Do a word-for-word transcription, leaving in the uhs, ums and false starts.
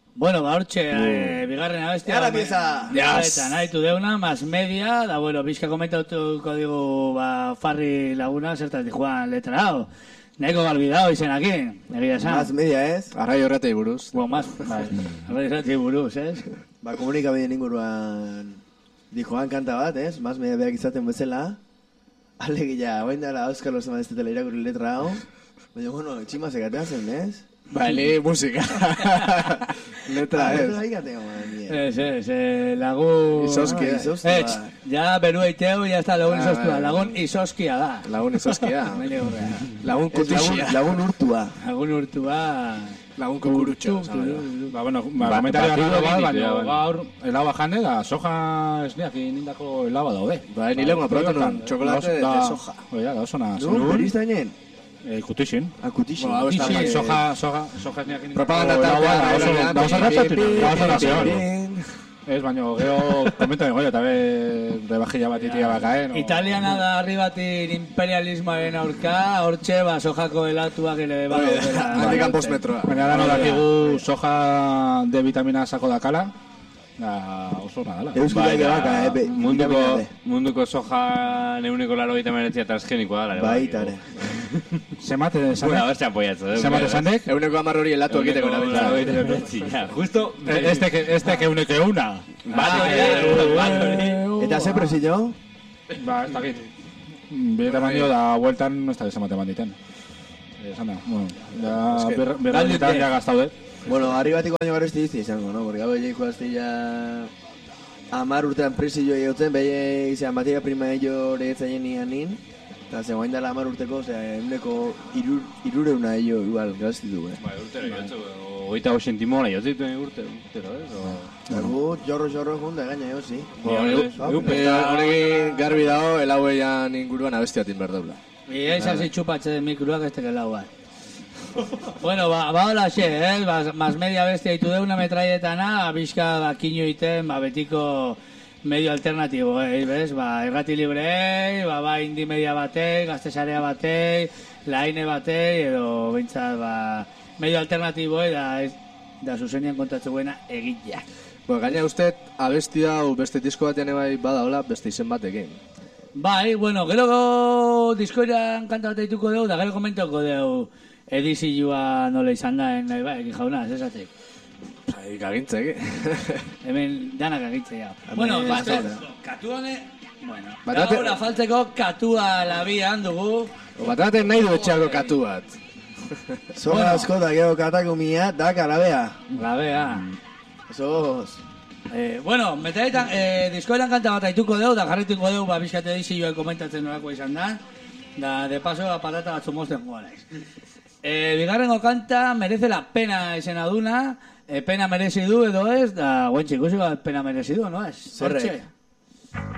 Bueno, ba, hortxe, eh, bigarren abestia. Gara pieza! Eta nahi tu deuna, más media, da, bueno, bizka komentatuko digu, ba, Farri laguna, zertatik joan letra hau. Nahiko galbidao izenakin, egia esan. Más media, ez? Arraio erratei buruz. Bueno, más, bai, arraio erratei buruz, ez? Ba, komunikabideen inguruan dijoan kanta bat, ez? Más media beak izaten bezala. Alegia, oain dara Euskal Osaman ez dela irakurri letra hau. Baina, bueno, txima zekatea zen, ez? Bale, musika. Letra, ez. Letra ikatea, man, nie. Ez, ez, eh, lagun... Izoskia. Izostua. Etx, ja beru eiteu, ja está lagun izostua. Lagun izoskia da. Lagun izoskia. Mene horrea. Lagun kutixia. Lagun urtua. Lagun urtua... Lagun kukurutxo. Ba, bueno, ba, komentario garrado bat, baina gaur helaba jane, da soja esneak inindako helaba daude. Ba, ni lehena probatu nuen, txokolate de soja. Oia, da, osona. Nu, berista inen? Kutixin. Akutixin. Bueno, hau ez da, soja, soja, soja esneak inindako propaganda tartea. Da, oso ratatu, da, oso nazioan. Ez, baina, gero, komento den goio, eta be, rebajilla bat itia bakaen. Italiana da arribatin imperialismoaren aurka, hortxe, ba, sojako helatuak ere ba. Handikan bost metroa. Baina da, no dakigu soja de vitamina sako dakala, da, oso nadala. Euskal Herria baka, eh? Munduko, munduko soja neuneko laro gita meretzia transgenikoa dala. Baita, ere. Zemate Bueno, esanek? a ver si apoyatzo. Zemate esanek? Euneko amar hori helatu egiteko nabiltza. Justo... Este que, este que une que una. Eta ze presillo? Ba, ez dakit. Bire tamaño da vueltan, no ez da zemate banditen. Esan da, bueno, da, berralditan ja gaztaude. Bueno, arribatiko baino garesti izti izango, no? Porque hau egin aztila amar urtean presillo egotzen, behi izan materia prima ello lehetzaien nianin, eta ze guain dela amar urteko, ose, eguneko irureuna ello igual gaztitu, eh? Bai, urtero jotzu, ogeita hau sentimona jotzit urte, urtero, ez? Dago, jorro-jorro junda gaina, jo, si. Horekin garbi dago, helaueian inguruan abestiatin behar daula. Ia izan zitxupatxe den mikroak ez teke lau, Bueno, ba, ba hola xe, eh? Ba, mas media bestia ditu deuna metraietana, bizka ba, kino iten, ba, betiko medio alternatibo, eh? Bez? Ba, irrati librei, ba, ba, indi media batei, gaztesarea batei, laine batei, edo bintzat, ba, medio alternatibo, eh? Da, ez, da zuzenian kontatzeguena egitea. Bueno, gaina uste, abesti hau beste disko batean ebai badaola, beste izen batekin. Bai, bueno, gero diskoiran kanta bat dituko dugu, da gero komentoko dugu edizioa nola izan da, nahi bai, ekin jauna, zezatek. Bai, kagintzek, Hemen danak agitzea. Bueno, bat, katu hone, bueno, Batate- gaur afaltzeko katua labian dugu. Bataten nahi du etxeako katu bat. Zoga asko da gero katako mia, da karabea. Labea. Zoz. Eh, bueno, metraitan, eh, diskoeran kanta bat aituko dugu, da jarretuko dugu, ba, bizkate edizioa komentatzen norako izan da. Da, de paso, patata batzu mozten joan naiz. Eh, bigarrengo kanta merece la pena izena duna, eh, pena merezi du edo ez, da, guentxe ikusiko pena merezi du, no ez? Zerrek? Hortxe.